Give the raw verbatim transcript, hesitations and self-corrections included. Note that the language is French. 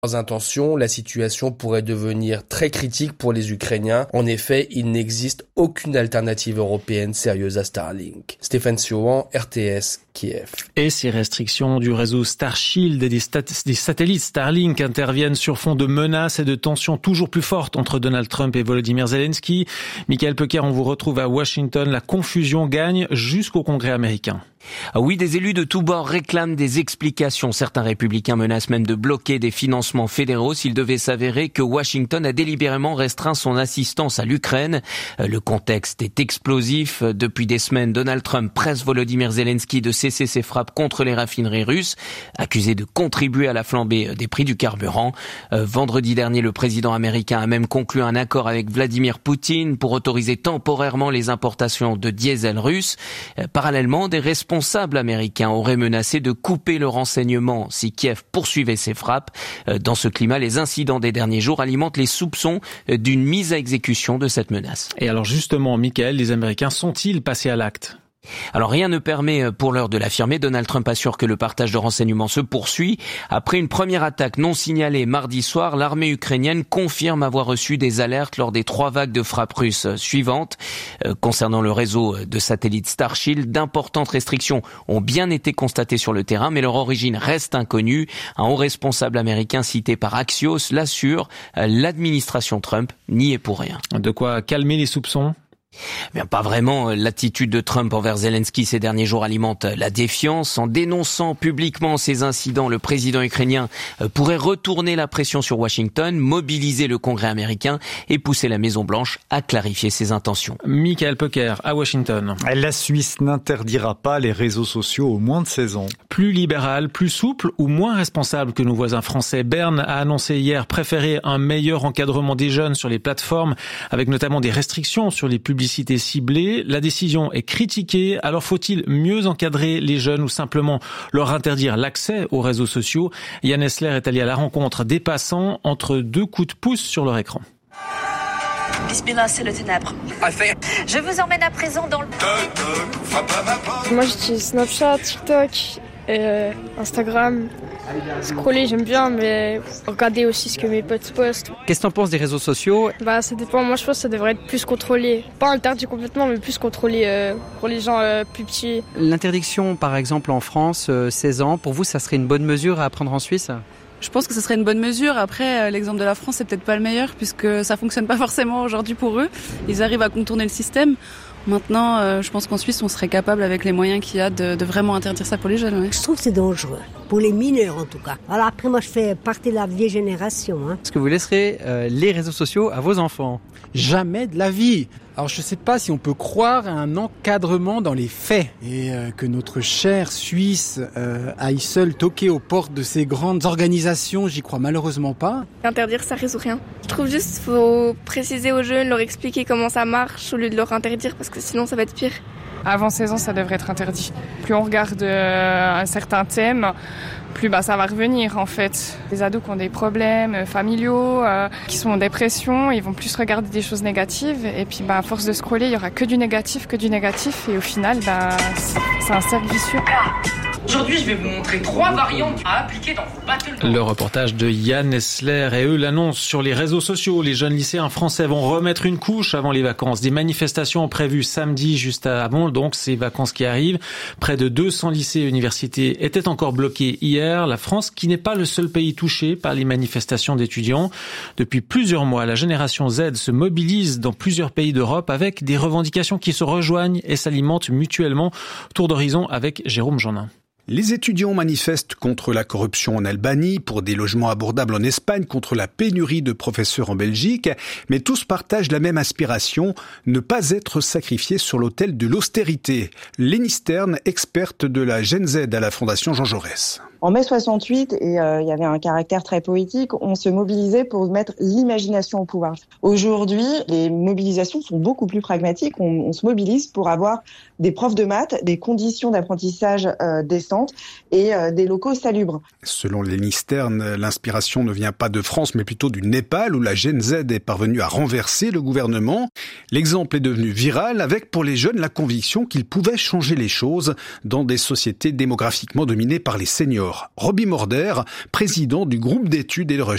leurs intentions, la situation pourrait devenir très critique pour les Ukrainiens. En effet, il n'existe aucune alternative européenne sérieuse à Starlink. Stéphane Sioran, R T S, Kiev. Et ces restrictions du réseau Starshield et des, stat- des satellites Starlink interviennent sur fond de menaces et de tensions toujours plus fortes entre Donald Trump et Volodymyr Zelensky. Michael Pecker, on vous retrouve à Washington. La confusion gagne jusqu'au Congrès américain. Ah oui, des élus de tous bords réclament des explications. Certains républicains menacent même de bloquer des financements fédéraux s'il devait s'avérer que Washington a délibérément restreint son assistance à l'Ukraine. Le contexte est explosif. Depuis des semaines, Donald Trump presse Volodymyr Zelensky de cesser ses frappes contre les raffineries russes, accusé de contribuer à la flambée des prix du carburant. Vendredi dernier, le président américain a même conclu un accord avec Vladimir Poutine pour autoriser temporairement les importations de diesel russe. Parallèlement, des responsables responsables américains auraient menacé de couper le renseignement si Kiev poursuivait ses frappes. Dans ce climat, les incidents des derniers jours alimentent les soupçons d'une mise à exécution de cette menace. Et alors justement, Michael, les Américains sont-ils passés à l'acte ? Alors rien ne permet pour l'heure de l'affirmer. Donald Trump assure que le partage de renseignements se poursuit. Après une première attaque non signalée mardi soir, l'armée ukrainienne confirme avoir reçu des alertes lors des trois vagues de frappes russes suivantes. Euh, concernant le réseau de satellites Starshield, d'importantes restrictions ont bien été constatées sur le terrain, mais leur origine reste inconnue. Un haut responsable américain cité par Axios l'assure, l'administration Trump n'y est pour rien. De quoi calmer les soupçons ? Bien, pas vraiment. L'attitude de Trump envers Zelensky ces derniers jours alimente la défiance. En dénonçant publiquement ces incidents, le président ukrainien pourrait retourner la pression sur Washington, mobiliser le Congrès américain et pousser la Maison-Blanche à clarifier ses intentions. Michael Pecker à Washington. La Suisse n'interdira pas les réseaux sociaux aux moins de seize ans. Plus libéral, plus souple ou moins responsable que nos voisins français, Berne a annoncé hier préférer un meilleur encadrement des jeunes sur les plateformes, avec notamment des restrictions sur les publicités ciblée. La décision est critiquée. Alors faut-il mieux encadrer les jeunes ou simplement leur interdire l'accès aux réseaux sociaux ? Yann Essler est allé à la rencontre des passants entre deux coups de pouce sur leur écran. Bismillah, c'est le ténèbre. Je vous emmène à présent dans le... Moi j'utilise Snapchat, TikTok, et euh, Instagram. Scroller j'aime bien, mais regarder aussi ce que mes potes postent. Qu'est-ce que t'en penses des réseaux sociaux ? Bah ça dépend, moi je pense que ça devrait être plus contrôlé. Pas interdit complètement, mais plus contrôlé euh, pour les gens euh, plus petits. L'interdiction par exemple en France, euh, seize ans, pour vous ça serait une bonne mesure à prendre en Suisse ? Je pense que ce serait une bonne mesure. Après, l'exemple de la France, c'est peut-être pas le meilleur puisque ça fonctionne pas forcément aujourd'hui pour eux. Ils arrivent à contourner le système. Maintenant, euh, je pense qu'en Suisse, on serait capable, avec les moyens qu'il y a, de, de vraiment interdire ça pour les jeunes. Ouais. Je trouve que c'est dangereux, pour les mineurs en tout cas. Alors après, moi, je fais partie de la vieille génération. Hein. Est-ce que vous laisserez euh, les réseaux sociaux à vos enfants ? Jamais de la vie. Alors je ne sais pas si on peut croire à un encadrement dans les faits et euh, que notre chère Suisse euh, aille seule toquer aux portes de ces grandes organisations, j'y crois malheureusement pas. Interdire, ça résout rien. Je trouve juste qu'il faut préciser aux jeunes, leur expliquer comment ça marche au lieu de leur interdire parce que sinon ça va être pire. Avant seize ans, ça devrait être interdit. Plus on regarde euh, un certain thème, plus bah, ça va revenir en fait. Les ados qui ont des problèmes euh, familiaux, euh, qui sont en dépression, ils vont plus regarder des choses négatives. Et puis bah, à force de scroller, il y aura que du négatif, que du négatif. Et au final, bah, c'est un cercle vicieux. Aujourd'hui, je vais vous montrer trois variantes à appliquer dans vos battles. Le reportage de Yann Essler et eux l'annoncent sur les réseaux sociaux. Les jeunes lycéens français vont remettre une couche avant les vacances. Des manifestations prévues samedi juste avant donc ces vacances qui arrivent. Près de deux cents lycées et universités étaient encore bloqués hier. La France qui n'est pas le seul pays touché par les manifestations d'étudiants. Depuis plusieurs mois, la génération Z se mobilise dans plusieurs pays d'Europe avec des revendications qui se rejoignent et s'alimentent mutuellement. Tour d'horizon avec Jérôme Jeannin. Les étudiants manifestent contre la corruption en Albanie, pour des logements abordables en Espagne, contre la pénurie de professeurs en Belgique, mais tous partagent la même aspiration, ne pas être sacrifiés sur l'autel de l'austérité. Lénie Stern, experte de la Gen Z à la Fondation Jean Jaurès. En mai soixante-huit, et euh, il y avait un caractère très poétique, on se mobilisait pour mettre l'imagination au pouvoir. Aujourd'hui, les mobilisations sont beaucoup plus pragmatiques. On, on se mobilise pour avoir des profs de maths, des conditions d'apprentissage euh, décentes et euh, des locaux salubres. Selon Lénie Stern, l'inspiration ne vient pas de France, mais plutôt du Népal, où la Gen Z est parvenue à renverser le gouvernement. L'exemple est devenu viral, avec pour les jeunes la conviction qu'ils pouvaient changer les choses dans des sociétés démographiquement dominées par les seniors. Roby Morder, président du groupe d'études et de recherche